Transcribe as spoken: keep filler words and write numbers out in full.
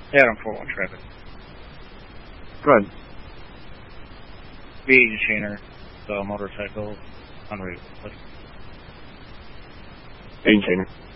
Yeah, I'm four one traffic. Go ahead. V eight chainer, the motorcycle, unreal. Eight chainer.